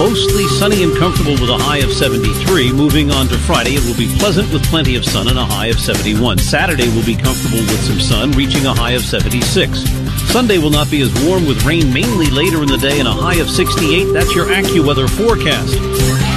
mostly sunny and comfortable with a high of 73. Moving on to Friday, it will be pleasant with plenty of sun and a high of 71. Saturday will be comfortable with some sun, reaching a high of 76. Sunday will not be as warm with rain mainly later in the day and a high of 68. That's your AccuWeather forecast.